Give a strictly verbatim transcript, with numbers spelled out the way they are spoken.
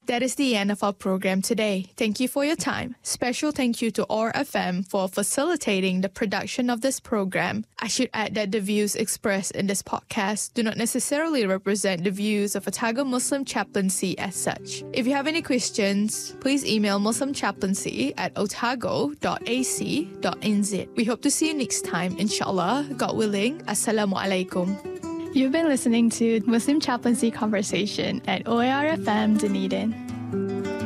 That is the end of our program today. Thank you for your time. Special thank you to O R F M for facilitating the production of this program. I should add that the views expressed in this podcast do not necessarily represent the views of Otago Muslim Chaplaincy as such. If you have any questions, please email Muslim Chaplaincy at otago dot a c dot n z. We hope to see you next time, inshallah. God willing. Assalamu alaikum. You've been listening to Muslim Chaplaincy Conversation at O A R F M Dunedin.